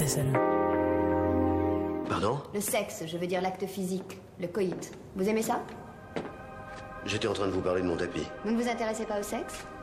celle-là. Pardon? Le sexe, je veux dire l'acte physique, le coït. Vous aimez ça? J'étais en train de vous parler de mon tapis. Vous ne vous intéressez pas au sexe?